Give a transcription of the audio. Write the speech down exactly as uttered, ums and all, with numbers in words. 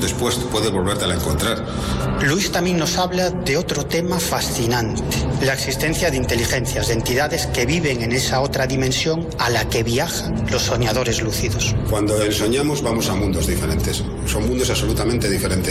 después puede volvértela a encontrar. Luis también nos habla de otro tema fascinante, la existencia de inteligencias, de entidades que viven en esa otra dimensión a la que viajan los soñadores lúcidos. Cuando soñamos vamos a mundos diferentes, son mundos absolutamente diferentes.